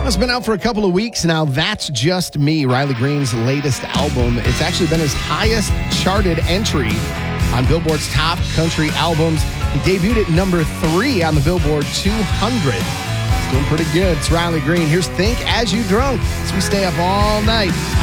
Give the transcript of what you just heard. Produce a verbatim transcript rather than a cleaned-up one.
song's been out for a couple of weeks now. That's Just Me, Riley Green's latest album. It's actually been his highest charted entry on Billboard's top country albums. He debuted at number three on the Billboard two hundred. It's doing pretty good. It's Riley Green. Here's Think As You Drunk as we stay up all night.